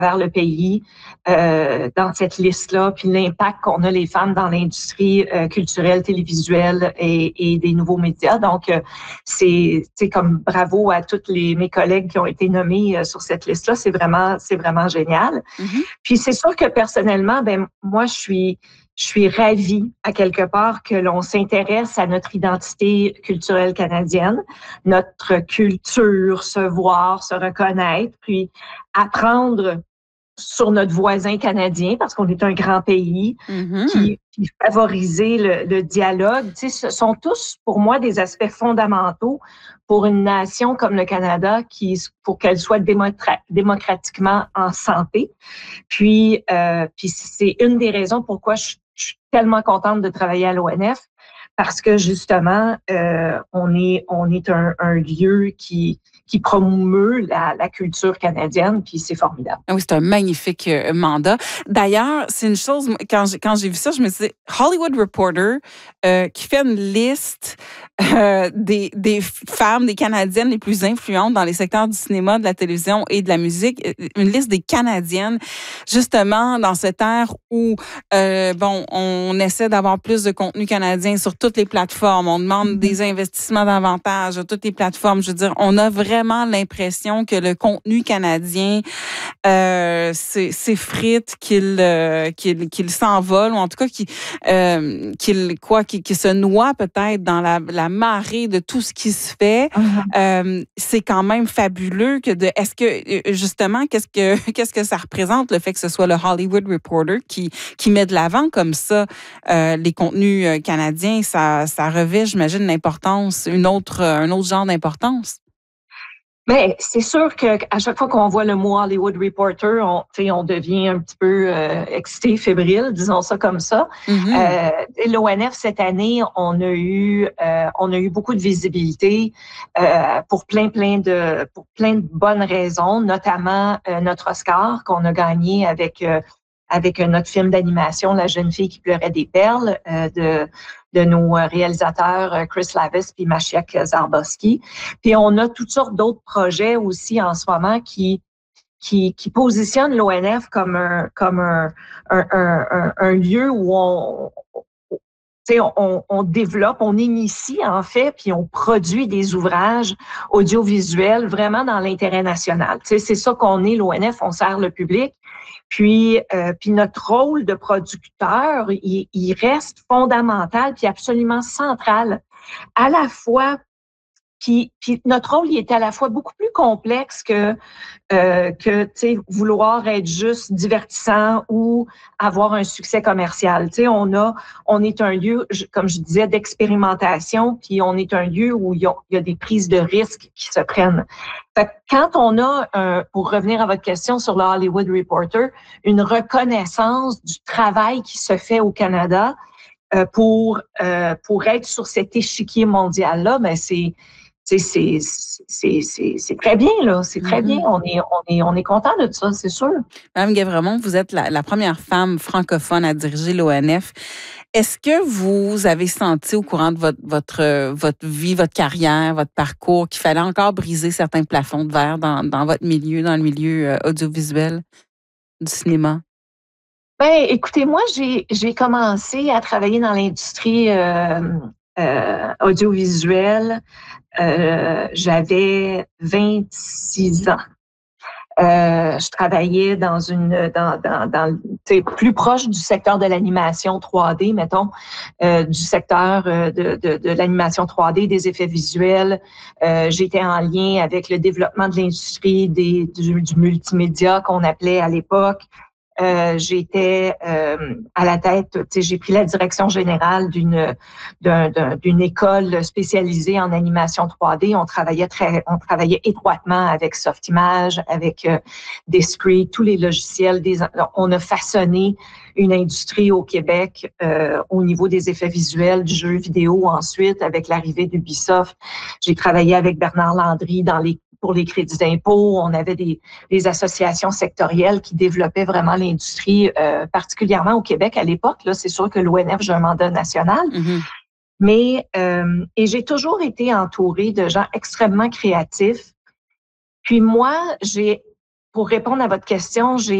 travers le pays dans cette liste-là, puis l'impact qu'on a les femmes dans l'industrie culturelle, télévisuelle et des nouveaux médias. Donc, c'est comme bravo à toutes mes collègues qui ont été nommés sur cette liste-là. C'est vraiment génial. Mm-hmm. Puis c'est sûr que personnellement, ben moi, je suis ravie, à quelque part, que l'on s'intéresse à notre identité culturelle canadienne, notre culture, se voir, se reconnaître, puis apprendre sur notre voisin canadien, parce qu'on est un grand pays, qui favoriser le dialogue. Tu sais, ce sont tous, pour moi, des aspects fondamentaux pour une nation comme le Canada, pour qu'elle soit démocratiquement en santé. Puis c'est une des raisons pourquoi je suis tellement contente de travailler à l'ONF, parce que justement, on est un lieu qui promeut la culture canadienne, puis c'est formidable. Oui, c'est un magnifique mandat. D'ailleurs, c'est une chose, quand j'ai vu ça, je me suis dit, Hollywood Reporter, qui fait une liste des femmes, des Canadiennes les plus influentes dans les secteurs du cinéma, de la télévision et de la musique, une liste des Canadiennes, justement, dans cette ère où, on essaie d'avoir plus de contenu canadien sur toutes les plateformes, on demande des investissements davantage sur toutes les plateformes. Je veux dire, on a vraiment l'impression que le contenu canadien s'effrite, qu'il s'envole, ou en tout cas qu'il se noie peut-être dans la marée de tout ce qui se fait. C'est quand même fabuleux est-ce que justement qu'est-ce que ça représente, le fait que ce soit le Hollywood Reporter qui met de l'avant comme ça les contenus canadiens, ça revêt, j'imagine, l'importance, un autre genre d'importance. Ben, c'est sûr que à chaque fois qu'on voit le mot Hollywood Reporter, on devient un petit peu excité, fébrile, disons ça comme ça. L'ONF cette année, on a eu beaucoup de visibilité pour plein de bonnes raisons, notamment notre Oscar qu'on a gagné avec notre film d'animation La jeune fille qui pleurait des perles de nos réalisateurs Chris Lavis puis Maciek Zarbowski. Puis on a toutes sortes d'autres projets aussi en ce moment qui positionnent l'ONF comme un lieu où on développe, on initie en fait, puis on produit des ouvrages audiovisuels vraiment dans l'intérêt national. Tu sais, c'est ça qu'on est, l'ONF, on sert le public. Puis notre rôle de producteur, il reste fondamental puis absolument central. À la fois, puis notre rôle, il est à la fois beaucoup plus complexe que tu sais, vouloir être juste divertissant ou avoir un succès commercial. Tu sais, on est un lieu, comme je disais, d'expérimentation, puis on est un lieu où il y a des prises de risques qui se prennent. Fait que quand on a, pour revenir à votre question sur le Hollywood Reporter, une reconnaissance du travail qui se fait au Canada pour être sur cet échiquier mondial-là, ben c'est très bien, là. C'est très bien. On est content de ça, c'est sûr. Mme Guèvremont, vous êtes la première femme francophone à diriger l'ONF. Est-ce que vous avez senti au courant de votre vie, votre carrière, votre parcours, qu'il fallait encore briser certains plafonds de verre dans votre milieu, dans le milieu audiovisuel du cinéma? Ben, écoutez, moi, j'ai commencé à travailler dans l'industrie audiovisuelle. J'avais 26 ans. Je travaillais dans plus proche du secteur de l'animation 3D, mettons, du secteur de l'animation 3D, des effets visuels. J'étais en lien avec le développement de l'industrie du multimédia qu'on appelait à l'époque. J'étais à la tête, j'ai pris la direction générale d'une école spécialisée en animation 3D. On travaillait étroitement avec Softimage, avec Discrete, tous les logiciels. On a façonné une industrie au Québec au niveau des effets visuels, du jeu vidéo ensuite, avec l'arrivée d'Ubisoft. J'ai travaillé avec Bernard Landry pour les crédits d'impôt. On avait des associations sectorielles qui développaient vraiment l'industrie, particulièrement au Québec à l'époque. Là, c'est sûr que l'ONF, j'ai un mandat national. Mais et j'ai toujours été entourée de gens extrêmement créatifs. Puis moi, j'ai pour répondre à votre question, j'ai